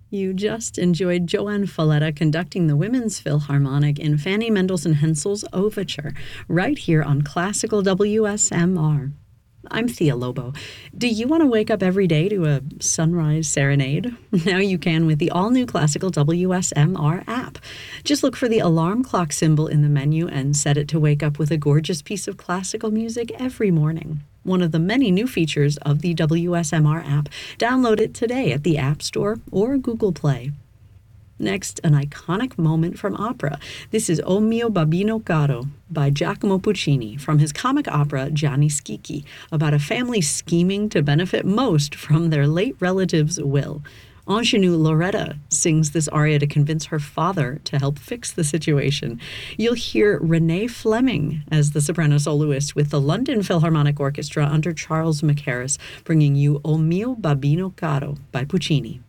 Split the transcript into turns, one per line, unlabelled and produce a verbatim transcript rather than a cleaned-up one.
You just enjoyed Joanne Falletta conducting the Women's Philharmonic in Fanny Mendelssohn Hensel's Overture, right here on Classical W S M R. I'm Thea Lobo. Do you want to wake up every day to a sunrise serenade? Now you can with the all-new Classical W S M R app. Just look for the alarm clock symbol in the menu and set it to wake up with a gorgeous piece of classical music every morning. One of the many new features of the W S M R app. Download it today at the App Store or Google Play. Next, an iconic moment from opera. This is O mio babbino caro by Giacomo Puccini from his comic opera Gianni Schicchi, about a family scheming to benefit most from their late relative's will. Ingenue Loretta sings this aria to convince her father to help fix the situation. You'll hear Renee Fleming as the soprano soloist with the London Philharmonic Orchestra under Charles Mackerras, bringing you O mio babbino caro by Puccini.